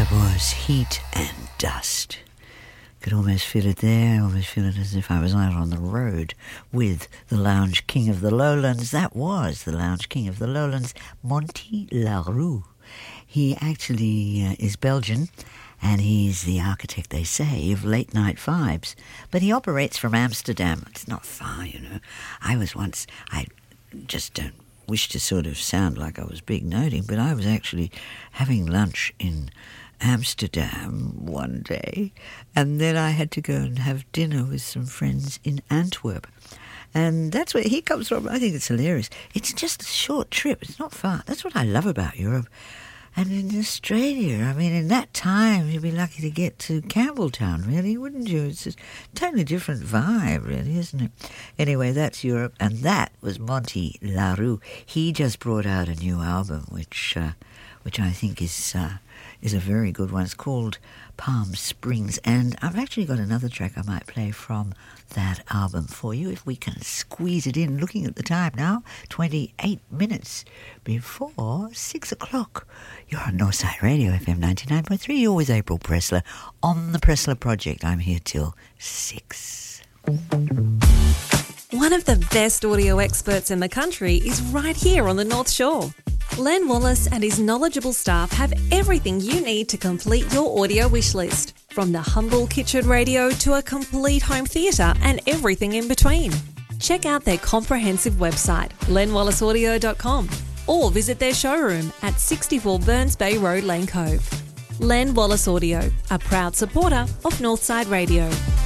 was Heat and Dust. Could almost feel it there. I almost feel it as if I was out on the road with the Lounge King of the Lowlands. That was the Lounge King of the Lowlands, Monty LaRue. He actually is Belgian, and he's the architect, they say, of late night vibes. But he operates from Amsterdam. It's not far, you know. I just don't wish to sort of sound like I was big noting, but I was actually having lunch in Amsterdam one day, and then I had to go and have dinner with some friends in Antwerp. And that's where he comes from. I think it's hilarious. It's just a short trip. It's not far. That's what I love about Europe. And in Australia, I mean, in that time, you'd be lucky to get to Campbelltown, really, wouldn't you? It's a totally different vibe, really, isn't it? Anyway, that's Europe, and that was Monty LaRue. He just brought out a new album, which I think is a very good one. It's called Palm Springs, and I've actually got another track I might play from that album for you, if we can squeeze it in. Looking at the time now, 28 minutes before 6 o'clock. You're on Northside Radio, FM 99.3. You're with April Pressler on the Pressler Project. I'm here till 6. One of the best audio experts in the country is right here on the North Shore. Len Wallace and his knowledgeable staff have everything you need to complete your audio wish list, from the humble kitchen radio to a complete home theatre and everything in between. Check out their comprehensive website, lenwallaceaudio.com, or visit their showroom at 64 Burns Bay Road, Lane Cove. Len Wallace Audio, a proud supporter of Northside Radio.